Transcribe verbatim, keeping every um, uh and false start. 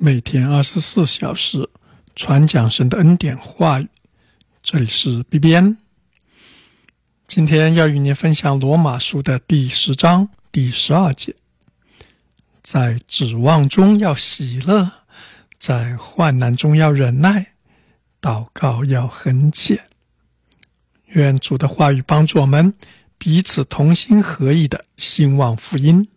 每天二十四小时传讲神的恩典话语。这里是 B B N。 今天要与您分享罗马书的第十章第十二节，在指望中要喜乐，在患难中要忍耐，祷告要恒切。愿主的话语帮助我们彼此同心合意的兴旺福音。